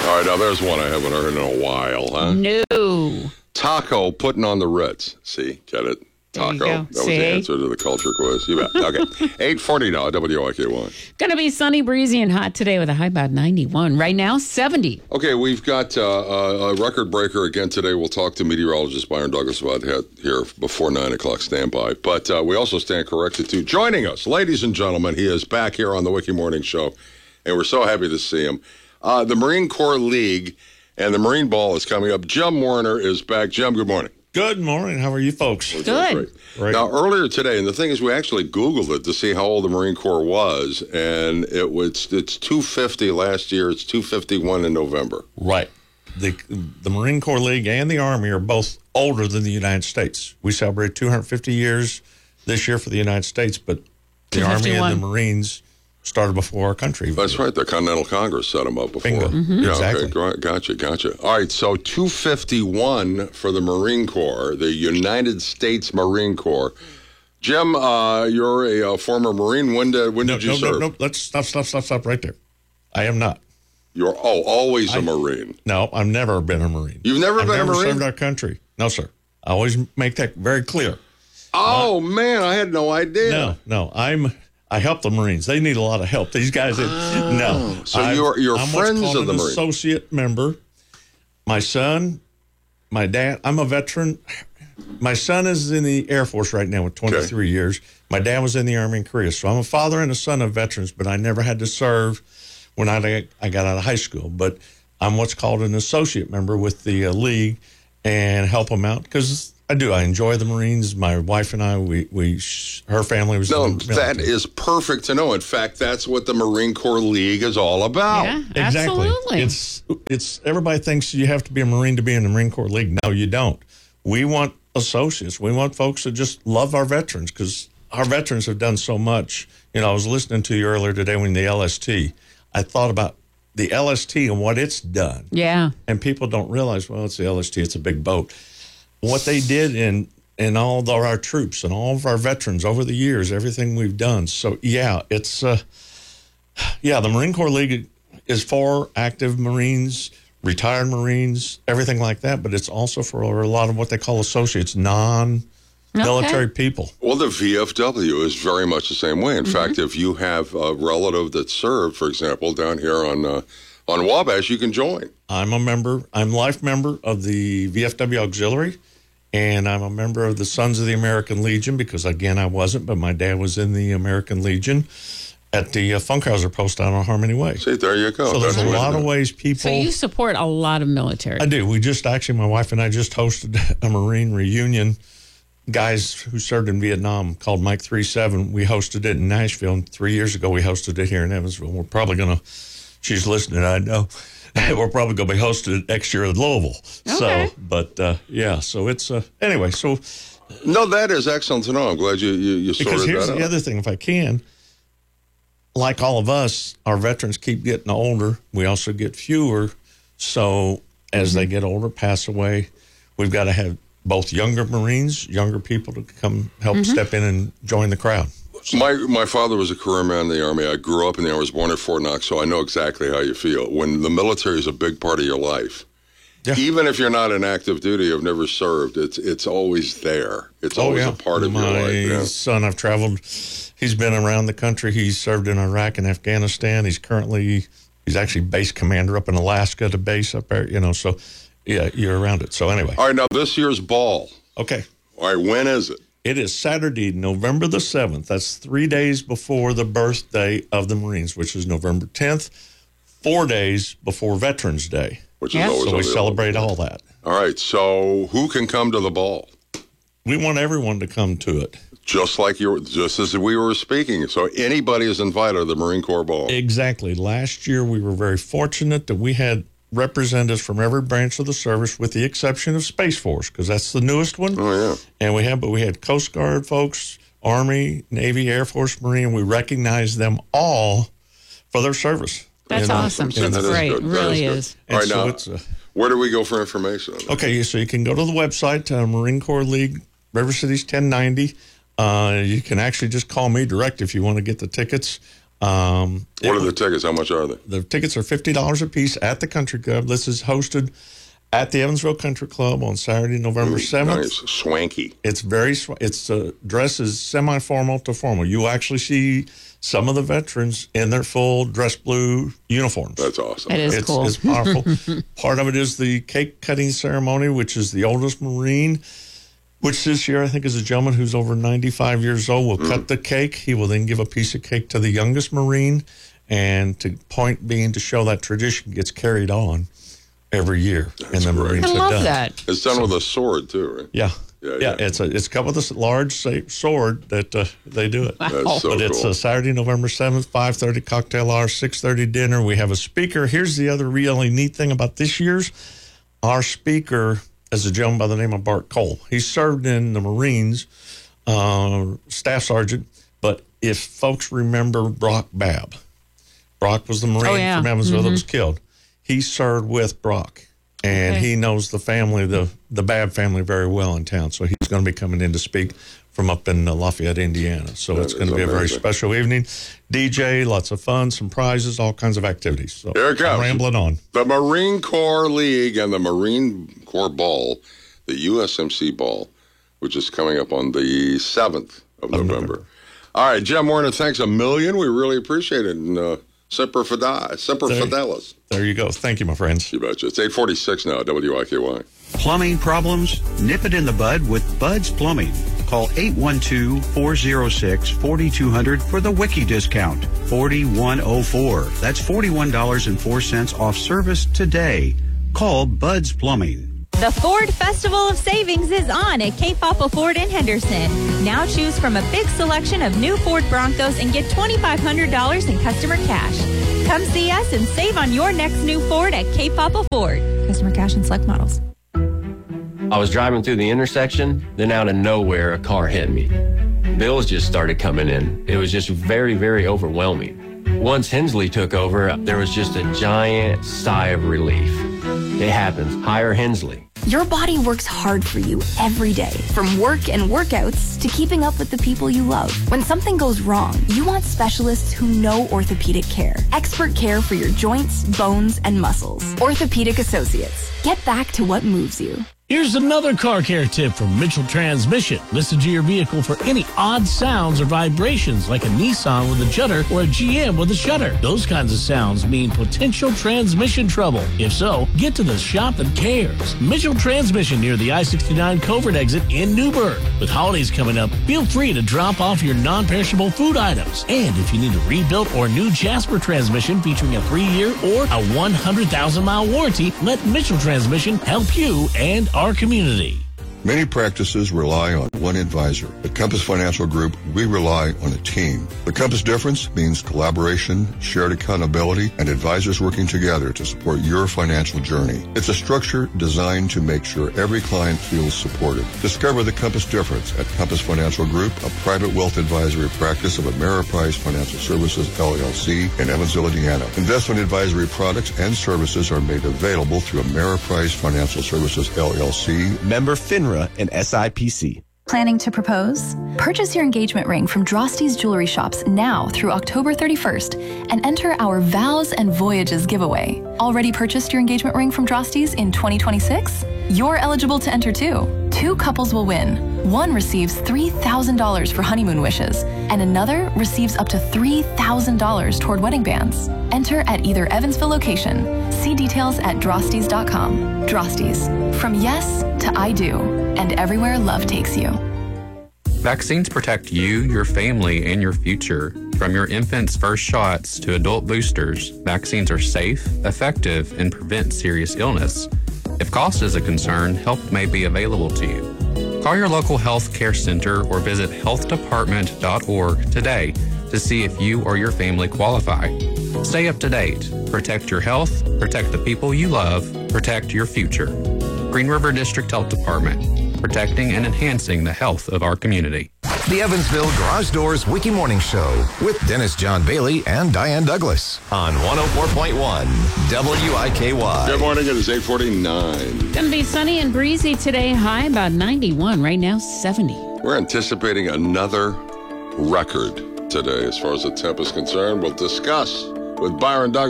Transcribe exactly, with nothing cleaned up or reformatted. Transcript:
All right, now there's one I haven't heard in a while, huh? No. Taco putting on the Ritz. See, get it? Taco. There you go. That was See? the answer to the culture quiz. You bet. Okay. eight forty now, W I K Y. Going to be sunny, breezy, and hot today with a high about ninety-one. Right now, seventy. Okay, we've got uh, a record breaker again today. We'll talk to meteorologist Byron Douglas about that here before nine o'clock standby. But uh, we also stand corrected, too. Joining us, ladies and gentlemen, he is back here on the Wiki Morning Show, and we're so happy to see him. Uh, the Marine Corps League and the Marine Ball is coming up. Jim Warner is back. Jim, good morning. Good morning. How are you folks? We're Good. Great. Great. Now, earlier today, and the thing is, we actually Googled it to see how old the Marine Corps was, and it was it's two fifty last year. It's two fifty-one in November. Right. The the Marine Corps League and the Army are both older than the United States. We celebrate two hundred fifty years this year for the United States, but the Army and the Marines started before our country. That's right. The Continental Congress set them up before. Bingo. Mm-hmm. Yeah, Exactly. okay. Gotcha, gotcha. All right, so two fifty-one for the Marine Corps, the United States Marine Corps. Jim, uh, you're a uh, former Marine. When did, when No, did you no, serve? no, no. Let's stop, stop, stop, stop right there. I am not. You're, oh, always a I- Marine. No, I've never been a Marine. You've never I've been a never Marine? served our country. No, sir. I always make that very clear. Oh, man, I had no idea. No, no. I'm... I help the Marines. They need a lot of help. These guys, oh, no. So I'm, you're you're I'm friends what's called of the an Marines. associate member. My son, my dad. I'm a veteran. My son is in the Air Force right now with twenty-three Okay. years. My dad was in the Army in Korea, so I'm a father and a son of veterans. But I never had to serve when I I got out of high school. But I'm what's called an associate member with the uh, league and help them out because I do. I enjoy the Marines. My wife and I, we, we her family was No, in the military. that is perfect to know. In fact, that's what the Marine Corps League is all about. Yeah, Exactly. absolutely. It's it's everybody thinks you have to be a Marine to be in the Marine Corps League. No, you don't. We want associates. We want folks that just love our veterans because our veterans have done so much. You know, I was listening to you earlier today when the L S T. I thought about the L S T and what it's done. Yeah. And people don't realize, well, it's the L S T. It's a big boat. What they did in in all of our troops and all of our veterans over the years, everything we've done. So yeah, it's uh, yeah, the Marine Corps League is for active Marines, retired Marines, everything like that. But it's also for a lot of what they call associates, non-military Okay. people. Well, the V F W is very much the same way. In Mm-hmm. fact, if you have a relative that served, for example, down here on uh, on Wabash, you can join. I'm a member. I'm life member of the V F W Auxiliary, and I'm a member of the Sons of the American Legion because, again, I wasn't, but my dad was in the American Legion at the uh, Funkhauser post out on Harmony Way. See, there you go. So there's That's a the way lot to of do it. ways people. So you support a lot of military. I do. We just actually, my wife and I just hosted a Marine reunion. Guys who served in Vietnam called Mike three seven. We hosted it in Nashville, and three years ago we hosted it here in Evansville. We're probably going to, she's listening, I know. We're probably going to be hosting it next year in Louisville. Okay. So, but uh, yeah, so it's, uh, anyway, so. No, that is excellent to know. I'm glad you, you, you sorted Because here's that the out. other thing, if I can, like all of us, our veterans keep getting older. We also get fewer. So as they get older, pass away, we've got to have both younger Marines, younger people to come help step in and join the crowd. My my father was a career man in the Army. I grew up in the Army. I was born at Fort Knox, so I know exactly how you feel. When the military is a big part of your life, Yeah. even if you're not in active duty, you've never served, it's it's always there. It's always a part of My your life. Yeah. son, I've traveled. He's been around the country. He's served in Iraq and Afghanistan. He's currently, he's actually base commander up in Alaska, the base up there, you know, so yeah, you're around it. So anyway. All right, now this year's ball. Okay. All right, when is it? It is Saturday, November the seventh. That's three days before the birthday of the Marines, which is November tenth, four days before Veterans Day. Which Yeah. is always So we on the celebrate old- all that. All right, so who can come to the ball? We want everyone to come to it. Just like you, were- just as we were speaking. So anybody is invited to the Marine Corps ball. Exactly. Last year, we were very fortunate that we had representatives from every branch of the service, with the exception of Space Force, because that's the newest one. Oh yeah. And we had, but we had Coast Guard folks, Army, Navy, Air Force, Marine. We recognized them all for their service. That's You know, awesome. Yeah, That's that is great. good. It That really is is. good. All right, And so now, it's a, where do we go for information on that? Okay, so you can go to the website, uh, Marine Corps League, River Cities ten ninety. Uh, you can actually just call me direct if you want to get the tickets. Um, What it- are the tickets? How much are they? The tickets are fifty dollars a piece at the Country Club. This is hosted at the Evansville Country Club on Saturday, November seventh. Nice. Swanky. It's very, sw- it's uh, dress is semi-formal to formal. You actually see some of the veterans in their full dress blue uniforms. That's awesome. It is It's, cool. it's powerful. Part of it is the cake cutting ceremony, which is the oldest Marine, which this year I think is a gentleman who's over ninety-five years old will Mm. cut the cake. He will then give a piece of cake to the youngest Marine, and to point being to show that tradition gets carried on every year. and the great. Marines I have love done. that. It's done with a sword, too, right? Yeah. Yeah, Yeah, yeah. it's a it's cut with a s- large sa- sword that uh, they do it. That's so But it's cool. uh, Saturday, November seventh, five thirty cocktail hour, six thirty dinner. We have a speaker. Here's the other really neat thing about this year's. Our speaker is a gentleman by the name of Bart Cole. He served in the Marines, uh, staff sergeant. But if folks remember Brock Babb, Brock was the Marine Oh, yeah. from Evansville that was killed. He served with Brock. And Okay. he knows the family, the the Babb family, very well in town. So he's going to be coming in to speak from up in uh, Lafayette, Indiana. So That it's going is to be a very amazing. special evening. D J, lots of fun, some prizes, all kinds of activities. So Here it I'm comes. rambling on. The Marine Corps League and the Marine Corps Ball, the U S M C Ball, which is coming up on the seventh of, Of November. November. All right, Jim Warner, thanks a million. We really appreciate it. And uh, Semper Fide, Semper There- Fidelis. There you go. Thank you, my friends. You betcha. It's eight forty-six now, W I K Y. Plumbing problems? Nip it in the bud with Bud's Plumbing. Call eight one two, four oh six, four two zero zero for the Wiki discount. forty-one oh four. That's forty-one dollars and four cents off service today. Call Bud's Plumbing. The Ford Festival of Savings is on at Cape Papa Ford in Henderson. Now choose from a big selection of new Ford Broncos and get twenty-five hundred dollars in customer cash. Come see us and save on your next new Ford at Cape Papa Ford. Customer cash and select models. I was driving through the intersection, then out of nowhere, a car hit me. Bills just started coming in. It was just very, very overwhelming. Once Hensley took over, there was just a giant sigh of relief. It happens. Hire Hensley. Your body works hard for you every day, from work and workouts to keeping up with the people you love. When something goes wrong, you want specialists who know orthopedic care. Expert care for your joints, bones, and muscles. Orthopedic Associates. Get back to what moves you. Here's another car care tip from Mitchell Transmission. Listen to your vehicle for any odd sounds or vibrations, like a Nissan with a judder or a G M with a shudder. Those kinds of sounds mean potential transmission trouble. If so, get to the shop that cares. Mitchell Transmission near the I sixty-nine Covert exit in Newburgh. With holidays coming up, feel free to drop off your non-perishable food items. And if you need a rebuilt or new Jasper transmission featuring a three-year or a one hundred thousand mile warranty, let Mitchell Transmission help you and our community. Many practices rely on one advisor. At Compass Financial Group, we rely on a team. The Compass difference means collaboration, shared accountability, and advisors working together to support your financial journey. It's a structure designed to make sure every client feels supported. Discover the Compass difference at Compass Financial Group, a private wealth advisory practice of Ameriprise Financial Services, L L C, in Evansville, Indiana. Investment advisory products and services are made available through Ameriprise Financial Services, L L C, member FINRA and S I P C. Planning to propose? Purchase your engagement ring from Drosty's Jewelry Shops now through October thirty-first and enter our Vows and Voyages giveaway. Already purchased your engagement ring from Drosty's in twenty twenty-six? You're eligible to enter too. Two couples will win. One receives three thousand dollars for honeymoon wishes, and another receives up to three thousand dollars toward wedding bands. Enter at either Evansville location. See details at drostys dot com. Drosty's. From yes to I do, and everywhere love takes you. Vaccines protect you, your family, and your future. From your infant's first shots to adult boosters, vaccines are safe, effective, and prevent serious illness. If cost is a concern, help may be available to you. Call your local health care center or visit health department dot org today to see if you or your family qualify. Stay up to date. Protect your health, protect the people you love, protect your future. Green River District Health Department, protecting and enhancing the health of our community. The Evansville Garage Doors Wiki Morning Show with Dennis John Bailey and Diane Douglas on one oh four point one W I K Y. Good morning. It is eight forty-nine. Gonna be sunny and breezy today. High about ninety-one. Right now, seventy. We're anticipating another record today as far as the temp is concerned. We'll discuss with Byron Douglas.